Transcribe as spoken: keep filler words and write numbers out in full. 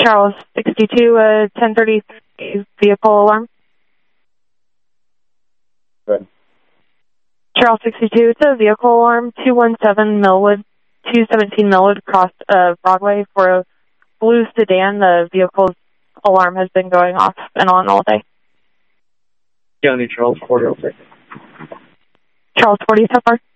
Charles sixty-two, uh, ten thirty vehicle alarm. Good. Charles sixty-two, it's a vehicle alarm, two one seven Millwood, two seventeen Millwood across uh, Broadway for a blue sedan. The vehicle's alarm has been going off and on all day. County Charles forty oh six. Charles forty so far.